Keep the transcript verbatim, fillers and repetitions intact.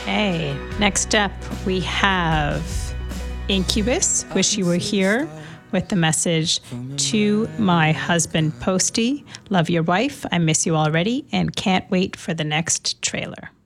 Okay, next up we have Incubus, Wish You Were Here, with the message, to my husband Posty, love your wife, I miss you already, and can't wait for the next trailer.